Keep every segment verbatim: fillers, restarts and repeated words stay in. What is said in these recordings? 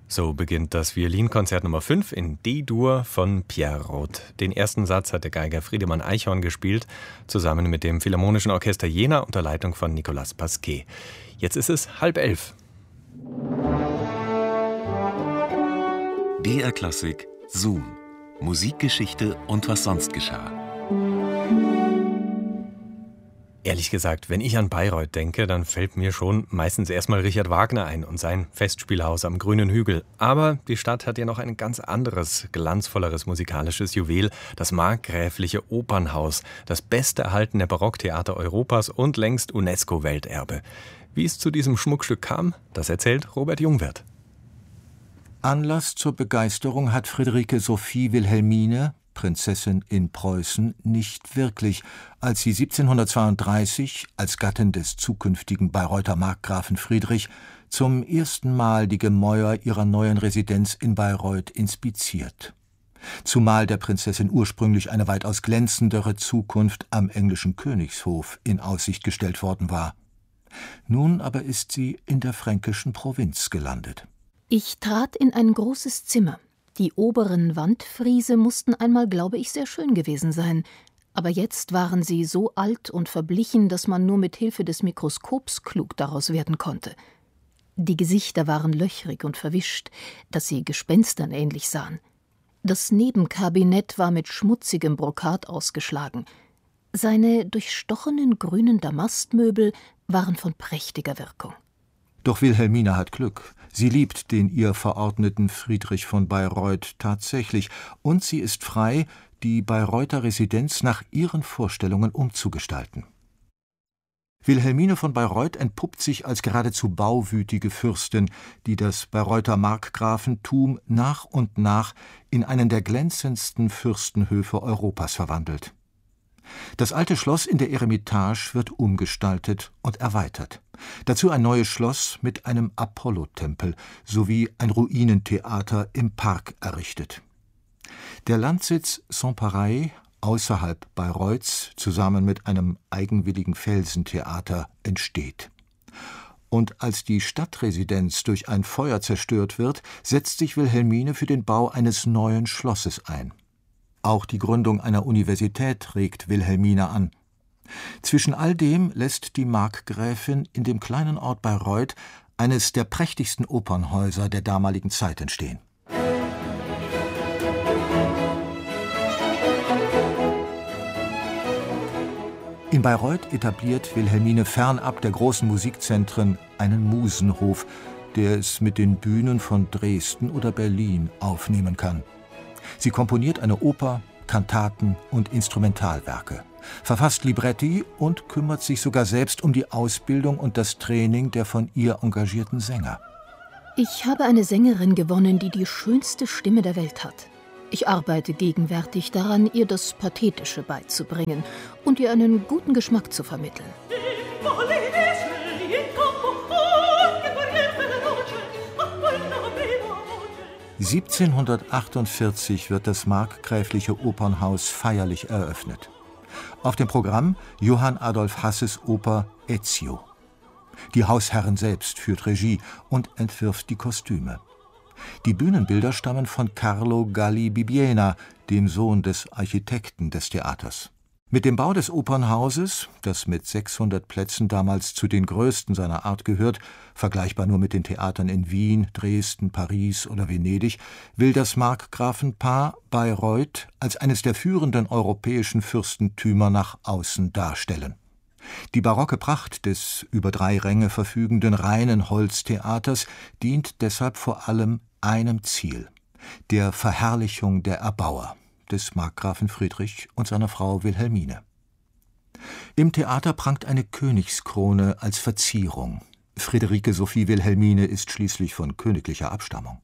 So beginnt das Violinkonzert Nummer fünf in D-Dur von Pierre Roth. Den ersten Satz hat der Geiger Friedemann Eichhorn gespielt, zusammen mit dem Philharmonischen Orchester Jena unter Leitung von Nicolas Pasquet. Jetzt ist es halb elf. B R Klassik Zoom. Musikgeschichte und was sonst geschah. Ehrlich gesagt, wenn ich an Bayreuth denke, dann fällt mir schon meistens erstmal Richard Wagner ein und sein Festspielhaus am Grünen Hügel. Aber die Stadt hat ja noch ein ganz anderes, glanzvolleres musikalisches Juwel, das markgräfliche Opernhaus, das beste erhaltene Barocktheater Europas und längst UNESCO-Welterbe. Wie es zu diesem Schmuckstück kam, das erzählt Robert Jungwirth. Anlass zur Begeisterung hat Friederike Sophie Wilhelmine, Prinzessin in Preußen, nicht wirklich, als sie siebzehnhundertzweiunddreißig als Gattin des zukünftigen Bayreuther Markgrafen Friedrich zum ersten Mal die Gemäuer ihrer neuen Residenz in Bayreuth inspiziert. Zumal der Prinzessin ursprünglich eine weitaus glänzendere Zukunft am englischen Königshof in Aussicht gestellt worden war. Nun aber ist sie in der fränkischen Provinz gelandet. Ich trat in ein großes Zimmer. Die oberen Wandfriese mussten einmal, glaube ich, sehr schön gewesen sein. Aber jetzt waren sie so alt und verblichen, dass man nur mit Hilfe des Mikroskops klug daraus werden konnte. Die Gesichter waren löchrig und verwischt, dass sie Gespenstern ähnlich sahen. Das Nebenkabinett war mit schmutzigem Brokat ausgeschlagen. Seine durchstochenen grünen Damastmöbel waren von prächtiger Wirkung. Doch Wilhelmine hat Glück. Sie liebt den ihr verordneten Friedrich von Bayreuth tatsächlich, und sie ist frei, die Bayreuther Residenz nach ihren Vorstellungen umzugestalten. Wilhelmine von Bayreuth entpuppt sich als geradezu bauwütige Fürstin, die das Bayreuther Markgrafentum nach und nach in einen der glänzendsten Fürstenhöfe Europas verwandelt. Das alte Schloss in der Eremitage wird umgestaltet und erweitert. Dazu ein neues Schloss mit einem Apollotempel sowie ein Ruinentheater im Park errichtet. Der Landsitz Saint-Pareil außerhalb Bayreuths zusammen mit einem eigenwilligen Felsentheater entsteht. Und als die Stadtresidenz durch ein Feuer zerstört wird, setzt sich Wilhelmine für den Bau eines neuen Schlosses ein. Auch die Gründung einer Universität regt Wilhelmine an. Zwischen all dem lässt die Markgräfin in dem kleinen Ort Bayreuth eines der prächtigsten Opernhäuser der damaligen Zeit entstehen. In Bayreuth etabliert Wilhelmine fernab der großen Musikzentren einen Musenhof, der es mit den Bühnen von Dresden oder Berlin aufnehmen kann. Sie komponiert eine Oper, Kantaten und Instrumentalwerke, verfasst Libretti und kümmert sich sogar selbst um die Ausbildung und das Training der von ihr engagierten Sänger. Ich habe eine Sängerin gewonnen, die die schönste Stimme der Welt hat. Ich arbeite gegenwärtig daran, ihr das Pathetische beizubringen und ihr einen guten Geschmack zu vermitteln. siebzehnhundertachtundvierzig wird das markgräfliche Opernhaus feierlich eröffnet. Auf dem Programm Johann Adolf Hasses Oper Ezio. Die Hausherrin selbst führt Regie und entwirft die Kostüme. Die Bühnenbilder stammen von Carlo Galli Bibbiena, dem Sohn des Architekten des Theaters. Mit dem Bau des Opernhauses, das mit sechshundert Plätzen damals zu den größten seiner Art gehört, vergleichbar nur mit den Theatern in Wien, Dresden, Paris oder Venedig, will das Markgrafenpaar Bayreuth als eines der führenden europäischen Fürstentümer nach außen darstellen. Die barocke Pracht des über drei Ränge verfügenden reinen Holztheaters dient deshalb vor allem einem Ziel: der Verherrlichung der Erbauer, des Markgrafen Friedrich und seiner Frau Wilhelmine. Im Theater prangt eine Königskrone als Verzierung. Friederike Sophie Wilhelmine ist schließlich von königlicher Abstammung.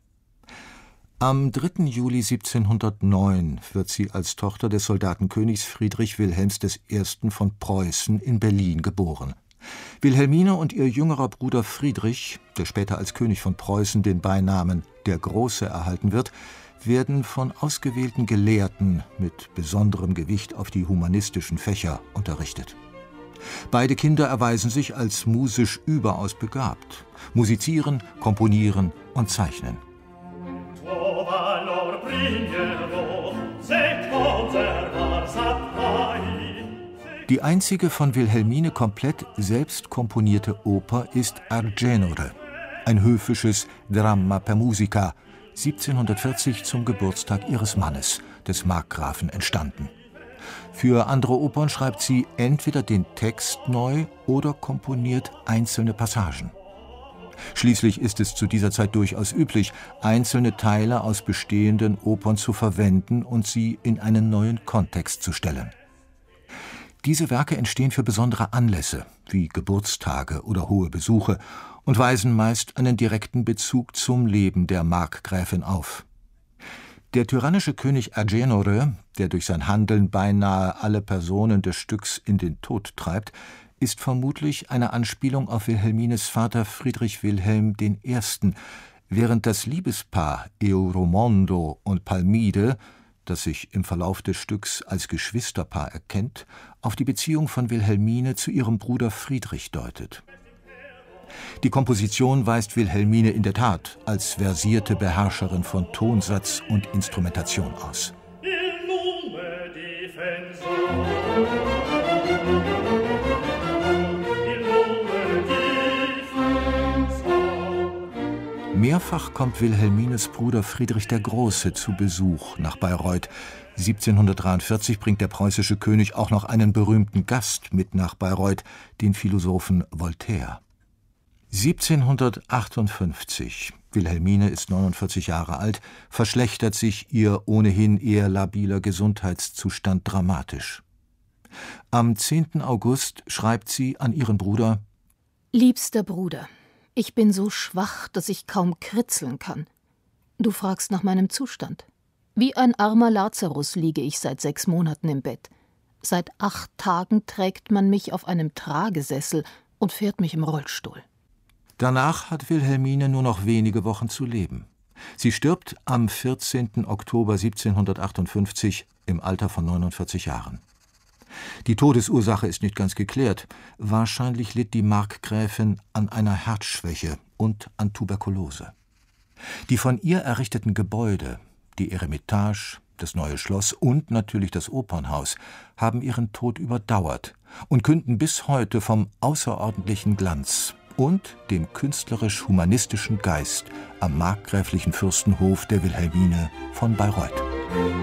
Am dritten Juli siebzehnhundertneun wird sie als Tochter des Soldatenkönigs Friedrich Wilhelms der Erste. Von Preußen in Berlin geboren. Wilhelmine und ihr jüngerer Bruder Friedrich, der später als König von Preußen den Beinamen der Große erhalten wird, werden von ausgewählten Gelehrten mit besonderem Gewicht auf die humanistischen Fächer unterrichtet. Beide Kinder erweisen sich als musisch überaus begabt, musizieren, komponieren und zeichnen. Die einzige von Wilhelmine komplett selbst komponierte Oper ist Argenore, ein höfisches Dramma per musica, siebzehnhundertvierzig zum Geburtstag ihres Mannes, des Markgrafen, entstanden. Für andere Opern schreibt sie entweder den Text neu oder komponiert einzelne Passagen. Schließlich ist es zu dieser Zeit durchaus üblich, einzelne Teile aus bestehenden Opern zu verwenden und sie in einen neuen Kontext zu stellen. Diese Werke entstehen für besondere Anlässe, wie Geburtstage oder hohe Besuche, und weisen meist einen direkten Bezug zum Leben der Markgräfin auf. Der tyrannische König Agenore, der durch sein Handeln beinahe alle Personen des Stücks in den Tod treibt, ist vermutlich eine Anspielung auf Wilhelmines Vater Friedrich Wilhelm der Erste., während das Liebespaar Euromondo und Palmide, das sich im Verlauf des Stücks als Geschwisterpaar erkennt, auf die Beziehung von Wilhelmine zu ihrem Bruder Friedrich deutet. Die Komposition weist Wilhelmine in der Tat als versierte Beherrscherin von Tonsatz und Instrumentation aus. Mehrfach kommt Wilhelmines Bruder Friedrich der Große zu Besuch nach Bayreuth. siebzehnhundertdreiundvierzig bringt der preußische König auch noch einen berühmten Gast mit nach Bayreuth, den Philosophen Voltaire. siebzehnhundertachtundfünfzig, Wilhelmine ist neunundvierzig Jahre alt, verschlechtert sich ihr ohnehin eher labiler Gesundheitszustand dramatisch. Am zehnten August schreibt sie an ihren Bruder: Liebster Bruder, ich bin so schwach, dass ich kaum kritzeln kann. Du fragst nach meinem Zustand. Wie ein armer Lazarus liege ich seit sechs Monaten im Bett. Seit acht Tagen trägt man mich auf einem Tragesessel und fährt mich im Rollstuhl. Danach hat Wilhelmine nur noch wenige Wochen zu leben. Sie stirbt am vierzehnten Oktober siebzehnhundertachtundfünfzig im Alter von neunundvierzig Jahren. Die Todesursache ist nicht ganz geklärt. Wahrscheinlich litt die Markgräfin an einer Herzschwäche und an Tuberkulose. Die von ihr errichteten Gebäude, die Eremitage, das Neue Schloss und natürlich das Opernhaus, haben ihren Tod überdauert und künden bis heute vom außerordentlichen Glanz und dem künstlerisch-humanistischen Geist am markgräflichen Fürstenhof der Wilhelmine von Bayreuth.